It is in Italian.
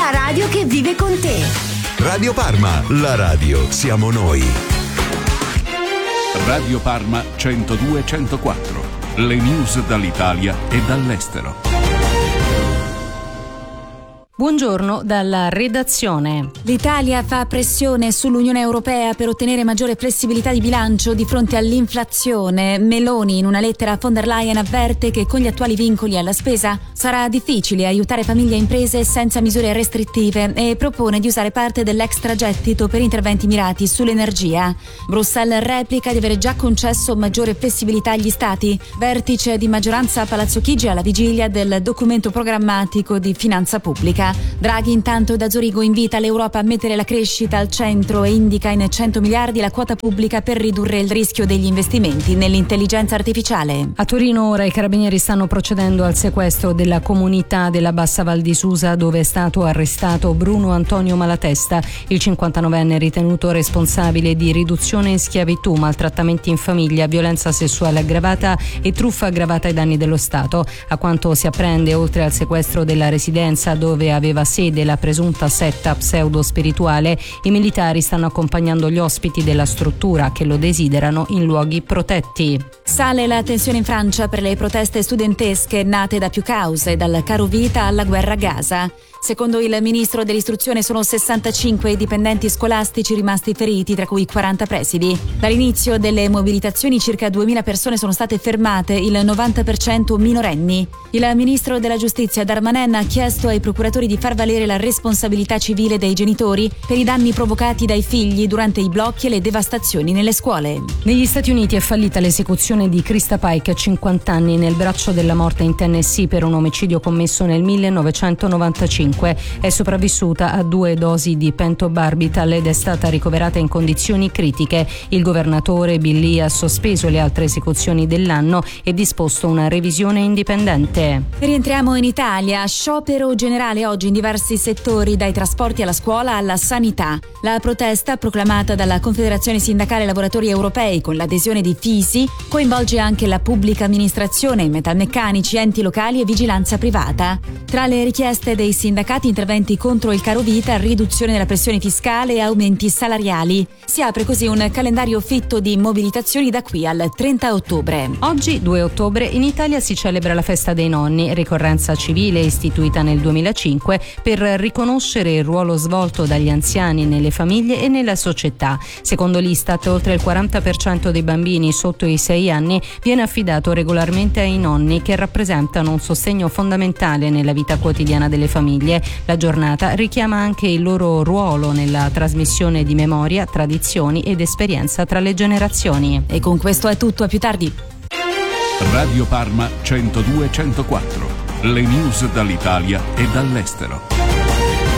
La radio che vive con te. Radio Parma, la radio siamo noi. Radio Parma 102-104. Le news dall'Italia e dall'estero. Buongiorno dalla redazione. L'Italia fa pressione sull'Unione Europea per ottenere maggiore flessibilità di bilancio di fronte all'inflazione. Meloni, in una lettera a von der Leyen, avverte che con gli attuali vincoli alla spesa sarà difficile aiutare famiglie e imprese senza misure restrittive e propone di usare parte dell'extragettito per interventi mirati sull'energia. Bruxelles replica di avere già concesso maggiore flessibilità agli Stati. Vertice di maggioranza a Palazzo Chigi alla vigilia del documento programmatico di finanza pubblica. Draghi intanto da Zurigo invita l'Europa a mettere la crescita al centro e indica in 100 miliardi la quota pubblica per ridurre il rischio degli investimenti nell'intelligenza artificiale. A Torino ora i carabinieri stanno procedendo al sequestro della comunità della Bassa Val di Susa, dove è stato arrestato Bruno Antonio Malatesta, il 59enne ritenuto responsabile di riduzione in schiavitù, maltrattamenti in famiglia, violenza sessuale aggravata e truffa aggravata ai danni dello Stato. A quanto si apprende, oltre al sequestro della residenza dove aveva sede la presunta setta pseudo-spirituale, i militari stanno accompagnando gli ospiti della struttura che lo desiderano in luoghi protetti. Sale la tensione in Francia per le proteste studentesche nate da più cause, dal caro vita alla guerra a Gaza. Secondo il ministro dell'istruzione sono 65 i dipendenti scolastici rimasti feriti, tra cui 40 presidi. Dall'inizio delle mobilitazioni circa 2000 persone sono state fermate, il 90% minorenni. Il ministro della giustizia Darmanin ha chiesto ai procuratori di far valere la responsabilità civile dei genitori per i danni provocati dai figli durante i blocchi e le devastazioni nelle scuole. Negli Stati Uniti è fallita l'esecuzione di Krista Pike, 50 anni, nel braccio della morte in Tennessee per un omicidio commesso nel 1995. È sopravvissuta a 2 dosi di pentobarbital ed è stata ricoverata in condizioni critiche. Il governatore Bill Lee ha sospeso le altre esecuzioni dell'anno e disposto una revisione indipendente. Rientriamo in Italia. Sciopero generale oggi in diversi settori, dai trasporti alla scuola alla sanità. La protesta, proclamata dalla Confederazione Sindacale Lavoratori Europei con l'adesione di FISI, coinvolge anche la pubblica amministrazione, metalmeccanici, enti locali e vigilanza privata. Tra le richieste dei sindacati, interventi contro il caro vita, riduzione della pressione fiscale e aumenti salariali. Si apre così un calendario fitto di mobilitazioni da qui al 30 ottobre. Oggi, 2 ottobre, in Italia si celebra la festa dei nonni, ricorrenza civile istituita nel 2005 per riconoscere il ruolo svolto dagli anziani nelle famiglie e nella società. Secondo l'Istat, oltre il 40% dei bambini sotto i 6 anni viene affidato regolarmente ai nonni, che rappresentano un sostegno fondamentale nella vita quotidiana delle famiglie. La giornata richiama anche il loro ruolo nella trasmissione di memoria, tradizioni ed esperienza tra le generazioni. E con questo è tutto, a più tardi. Radio Parma 102-104. Le news dall'Italia e dall'estero.